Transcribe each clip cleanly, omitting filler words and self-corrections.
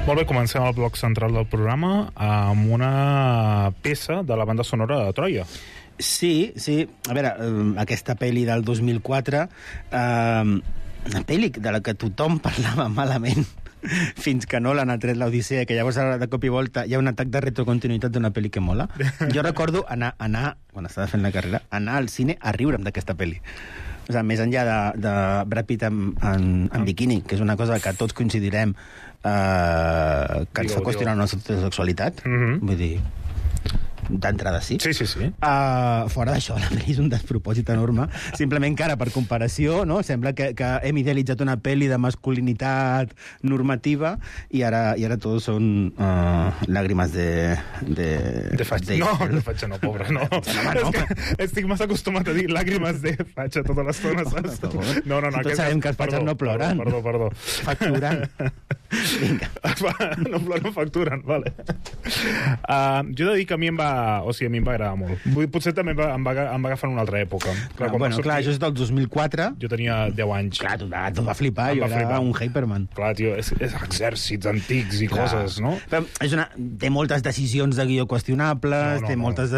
Molt bé, comencem el bloc central del programa amb una peça de la banda sonora de Troia. Sí. A veure, aquesta pel·li del 2004, una pel·li de la que tothom parlava malament fins que Nolan ha tret l'Odissea, que llavors de cop i volta hi ha un atac de retrocontinuïtat d'una pel·li que mola. Jo recordo anar quan estava fent la carrera, anar al cine a riure'm d'aquesta pel·li. O sigui, més enllà de Brad Pitt en biquini, que és una cosa que tots coincidirem que ens fa qüestionar la nostra sexualitat. Vull dir, d'entrada sí. Sí. Fora d'això, la pel·li és un despropòsit enorme. Simplement que ara, per comparació, no? Sembla que hem idealitzat una pel·li de masculinitat normativa i ara tot són làgrimes de fatxa. No, de fatxa no, pobre, no. És que estic massa acostumat a dir làgrimes de fatxa tota l'estona, saps? No. Tots sabem que els fatxes no ploren. Perdó. Facturen. Vinga. No ploren, facturen, vale. Jo he de dir que a mi em va agradar molt. Potser també em va agafar en una altra època. Clar, això és del 2004. Jo tenia 10 anys. Clar, tot va flipar, jo era un Hyperman. Clar, tio, és exèrcits antics i coses, no? Però té moltes decisions de guió qüestionables, té moltes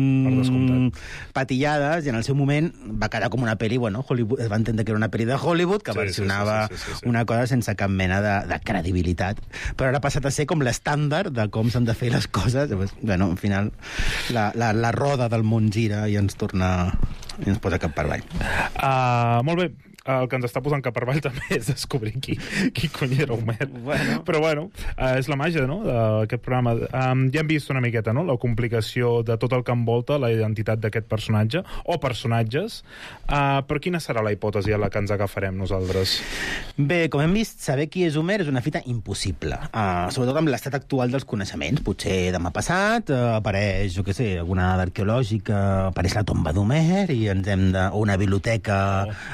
patillades, i en el seu moment va quedar com una pel·li, Hollywood, es va entendre que era una pel·li de Hollywood, que versionava una cosa sense cap mena de credibilitat. Però ara ha passat a ser com l'estàndard de com s'han de fer les coses. Al final la roda del món gira i ens posa cap per avall. Molt bé. El que ens està posant cap per avall també és descobrir qui cony era Homer. Però és la màgia, no?, d'aquest programa. Ja hem vist una miqueta, no?, la complicació de tot el que envolta la identitat d'aquest personatge, o personatges. Però quina serà la hipòtesi a la que ens agafarem nosaltres? Bé, com hem vist, saber qui és Homer és una fita impossible. Sobretot amb l'estat actual dels coneixements. Potser demà passat apareix, alguna dada arqueològica, apareix la tomba d'Homer i ens hem o una biblioteca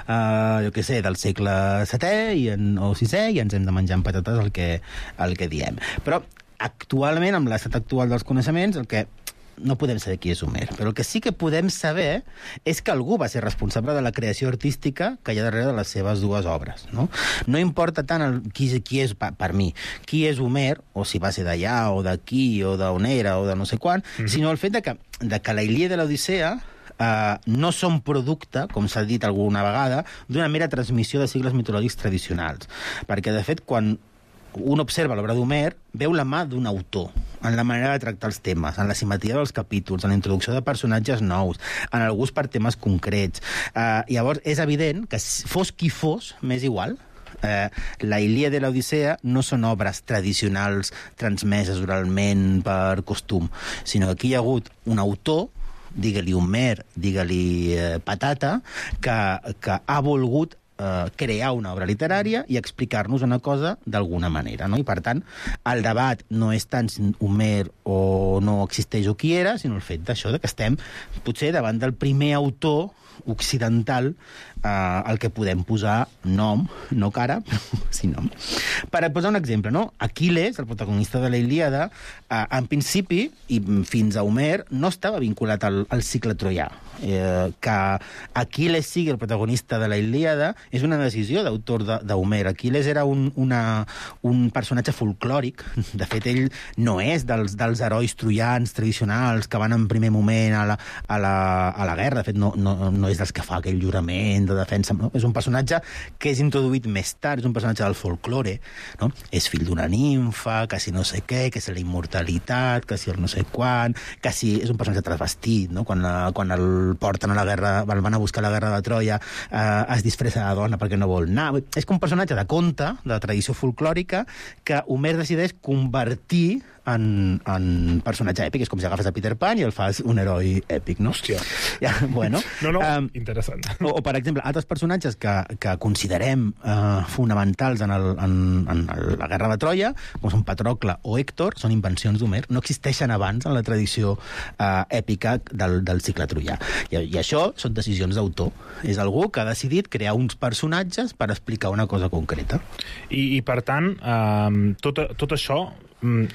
del segle VII o VI, i ens hem de menjar amb patates el que diem. Però actualment, amb l'estat actual dels coneixements, el que no podem saber qui és Homer, però el que sí que podem saber és que algú va ser responsable de la creació artística que hi ha darrere de les seves dues obres, no? No importa tant qui és, per mi, qui és Homer, o si va ser d'allà, o d'aquí, o d'on era, o de no sé quan, sinó el fet de que la Ilíada i l'Odissea no són producte, com s'ha dit alguna vegada, d'una mera transmissió de cicles mitològics tradicionals. Perquè, de fet, quan un observa l'obra d'Homer, veu la mà d'un autor en la manera de tractar els temes, en la simetria dels capítols, en la introducció de personatges nous, en el gust per temes concrets. Llavors, és evident que fos qui fos, m'és igual, la Ilíada i l'Odissea no són obres tradicionals transmeses oralment per costum, sinó que aquí hi ha hagut un autor, digue-li Homer, digue-li Patata, que ha volgut crear una obra literària i explicar-nos una cosa d'alguna manera, no? I, per tant, el debat no és tant si Homer o no existeix o qui era, sinó el fet d'això, que estem potser davant del primer autor occidental al que podem posar nom, no cara, però sí nom. Per posar un exemple, no? Aquiles, el protagonista de la Ilíada, en principi, i fins a Homer, no estava vinculat al cicle troià. Que Aquiles sigui el protagonista de la Ilíada és una decisió d'autor d'Homer. Aquiles era un personatge folclòric. De fet, ell no és dels herois troians tradicionals que van en primer moment a la guerra. De fet, no és dels que fa aquell jurament de defensa. No? És un personatge que és introduït més tard, és un personatge del folklore, no? És fill d'una nimfa, que si no sé què, que si la immortalitat, que si el no sé quan, que si és un personatge transvestit, no? Quan el porten a la guerra, el van a buscar a la guerra de Troia, es disfressa de dona perquè no vol anar. És com un personatge de conte, de tradició folclòrica, que Homer decideix convertir en personatge èpic. És com si agafes a Peter Pan i el fas un heroi èpic, no? Hòstia. Ja, bueno. No, interessant. O, per exemple, altres personatges que considerem fonamentals en la guerra de Troia, com són Patrocle o Hèctor, són invencions d'Homer. No existeixen abans en la tradició èpica del cicle troià. I això són decisions d'autor. És algú que ha decidit crear uns personatges per explicar una cosa concreta. I per tant, tot això és possible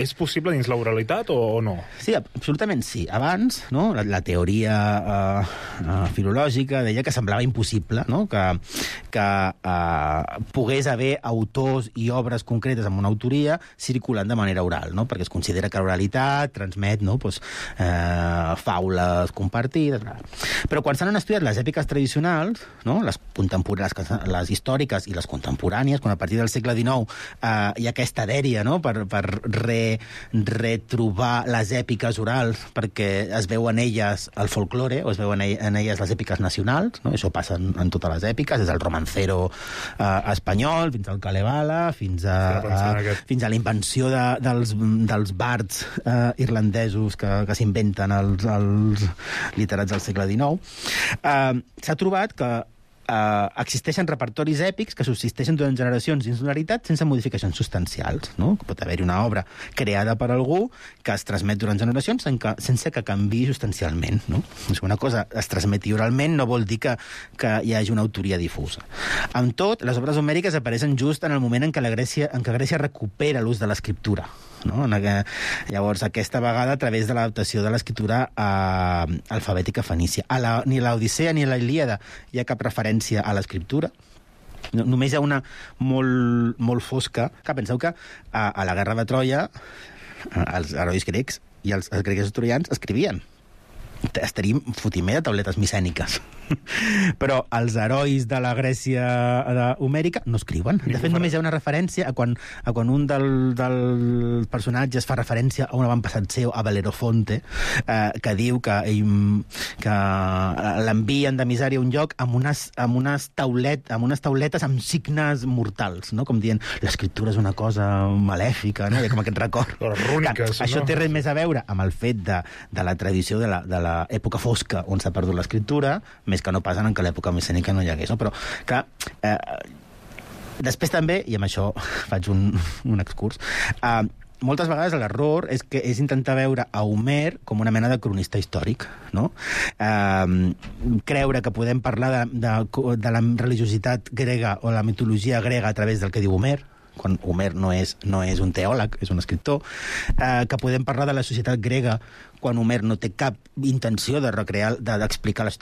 possible dins l'oralitat o no? Sí, absolutament sí. Abans, no, la teoria filològica deia que semblava impossible, no, que pogués haver autors i obres concretes amb una autoria circulant de manera oral, no? Perquè es considera que l'oralitat transmet, no, doncs, faules compartides. Però quan s'han estudiat les èpiques tradicionals, no, les històriques i les contemporànies, quan a partir del segle XIX hi ha aquesta dèria, no, per retrobar les èpiques orals perquè es veu en elles el folklore o es veuen en elles les èpiques nacionals, no? Això passa en totes les èpiques, des del romancero espanyol fins al Kalevala, fins a la invenció dels bards irlandesos que s'inventen els literats del segle XIX. S'ha trobat que existeixen repertoris èpics que subsisteixen durant generacions dins d'una veritat sense modificacions substancials, no? Pot haver-hi una obra creada per algú que es transmet durant generacions sense que canviï substancialment, no? Una cosa es transmeti oralment no vol dir que hi hagi una autoria difusa. Amb tot, les obres homèriques apareixen just en el moment en què Grècia recupera l'ús de l'escriptura, no? Llavors, aquesta vegada a través de l'adaptació de l'escriptura alfabètica fenícia. Ni a l'Odissea ni a la Ilíada hi ha cap referència a l'escriptura. Només hi ha una molt fosca, que penseu que a la guerra de Troia els herois grecs i els grecs troians escrivien. Estaríem fotimer de tabletes micèniques. Però els herois de la Grècia homèrica no escriuen. De fet, només hi ha una referència a quan un dels personatges fa referència a un avantpassat seu, a Belerofonte, que diu que l'envien de misèria a un lloc amb unes tauletes amb signes mortals, no? Com dient, l'escriptura és una cosa malèfica, no? Hi ha com aquest record. Rúniques, no? Això té res més a veure amb el fet de la tradició de l'època fosca on s'ha perdut l'escriptura, més que no passen en que l'època micènica no hi hagués, no? Però, clar, després també, i amb això faig un excurs, moltes vegades l'error és intentar veure a Homer com una mena de cronista històric, no? Creure que podem parlar de la religiositat grega o la mitologia grega a través del que diu Homer, quan Homer no és un teòleg, és un escriptor, que podem parlar de la societat grega quan Homer no té cap intenció de d'explicar la societat